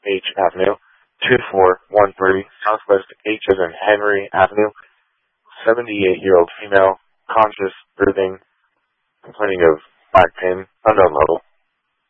H Avenue, 2413 Southwest H as in Henry Avenue, 78-year-old female, conscious, breathing, complaining of back pain, unknown level.